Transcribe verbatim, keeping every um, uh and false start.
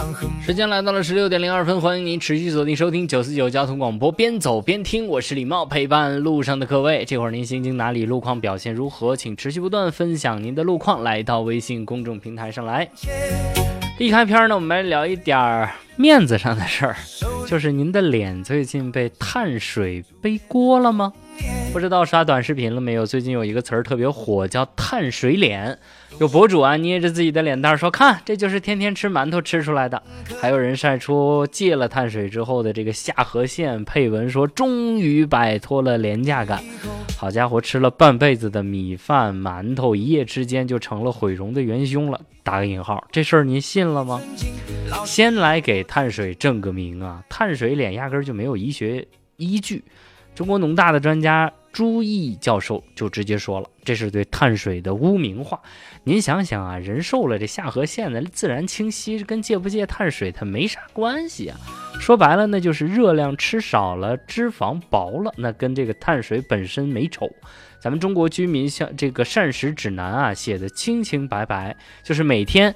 时间来到了十六点零二分，欢迎您持续锁定收听九四九交通广播，边走边听，我是李茂，陪伴路上的各位。这会儿您行经哪里，路况表现如何，请持续不断分享您的路况，来到微信公众平台上来。一开篇呢，我们来聊一点面子上的事儿，就是您的脸最近被碳水背锅了吗？不知道刷短视频了没有？最近有一个词儿特别火，叫碳水脸。有博主啊捏着自己的脸蛋说，看这就是天天吃馒头吃出来的。还有人晒出戒了碳水之后的这个下颌线，配文说终于摆脱了廉价感。好家伙，吃了半辈子的米饭馒头，一夜之间就成了毁容的元凶了，打个引号。这事儿您信了吗？先来给碳水正个名啊，碳水脸压根就没有医学依据。中国农大的专家朱毅教授就直接说了，这是对碳水的污名化。您想想啊，人瘦了，这下颌线的自然清晰跟戒不戒碳水它没啥关系啊。说白了，那就是热量吃少了，脂肪薄了，那跟这个碳水本身没仇。咱们中国居民像这个膳食指南啊写的清清白白，就是每天